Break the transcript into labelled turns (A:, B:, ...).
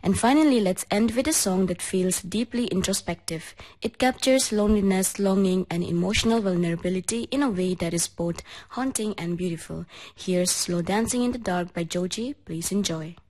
A: And finally, let's end with a song that feels deeply introspective. It captures loneliness, longing, and emotional vulnerability in a way that is both haunting and beautiful. Here's Slow Dancing in the Dark by Joji. Please enjoy.